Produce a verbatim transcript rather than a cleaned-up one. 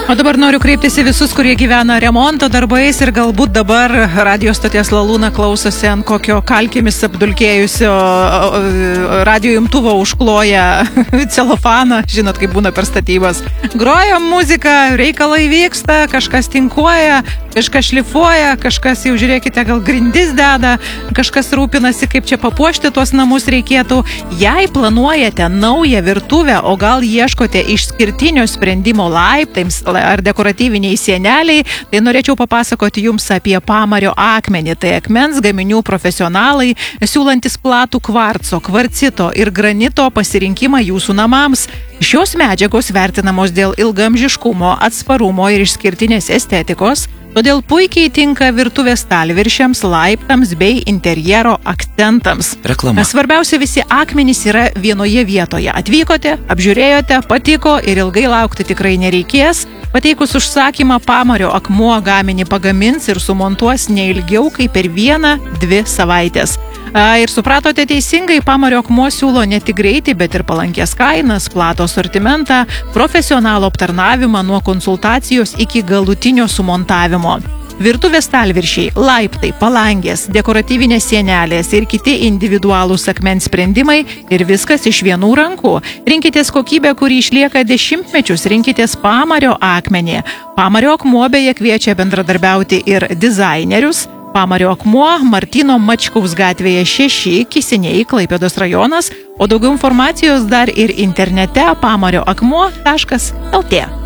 O dabar noriu kreiptis į visus, kurie gyvena remonto darbais ir galbūt dabar radio stoties Lalūna klausosi ant kokio kalkėmis apdulkėjusio radio imtuvo užkloja celofaną, žinot, kaip būna per statybas. Groja muzika, reikalai vyksta, kažkas tinkuoja, kažkas šlifuoja, kažkas jau žiūrėkite, gal grindis deda, kažkas rūpinasi, kaip čia papuošti tuos namus reikėtų. Jei planuojate naują virtuvę, o gal ieškote išskirtinio sprendimo laiptams ar dekoratyviniai sieneliai, tai norėčiau papasakoti jums apie Pamario akmenį. Tai akmens gaminių profesionalai, siūlantis platų kvarco, kvarcito ir granito pasirinkimą jūsų namams. Šios medžiagos vertinamos dėl ilgaamžiškumo, atsparumo ir išskirtinės estetikos, todėl puikiai tinka virtuvės stalviršiams, laiptams bei interjero akcentams. Reklama. Svarbiausia, visi akmenys yra vienoje vietoje. Atvykote, apžiūrėjote, patiko ir ilgai laukti tikrai nereikės. Pateikus užsakymą, Pamario akmuo gaminį pagamins ir sumontuos neilgiau kaip per vieną, dvi savaitės. A, ir supratote teisingai, Pamario akmuo siūlo ne tik greitį, bet ir palankės kainas, platų asortimentą, profesionalų aptarnavimą nuo konsultacijos iki galutinio sumontavimo. Virtuvės stalviršiai, laiptai, palangės, dekoratyvinės sienelės ir kiti individualūs akmens sprendimai ir viskas iš vienų rankų. Rinkitės kokybę, kuri išlieka dešimtmečius, rinkitės Pamario akmenį. Pamario akmuo beje kviečia bendradarbiauti ir dizainerius. Pamario akmuo, Martyno Mačkaus gatvėje šeši, Kisiniai, Klaipėdos rajonas, o daugiau informacijos dar ir internete pamario akmuo taškas lt.